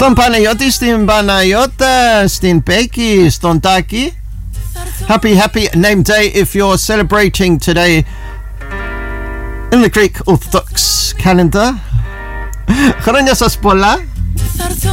Στον Παναγιώτη, στην Παναγιώτα, στην Πέκη, στον Τάκη. Happy name day if you're celebrating today in the Greek Orthodox calendar. Χρόνια σας πολλά.